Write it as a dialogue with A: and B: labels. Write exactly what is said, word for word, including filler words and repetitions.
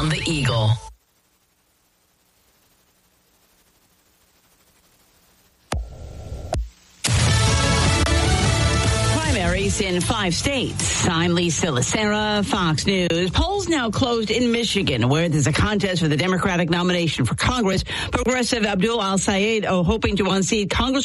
A: on the Eagle. Primaries in five states. I'm Lisa Lacera, Fox News. Polls now closed in Michigan, where there's a contest for the Democratic nomination for Congress. Progressive Abdul Al-Sayed hoping to unseat Congress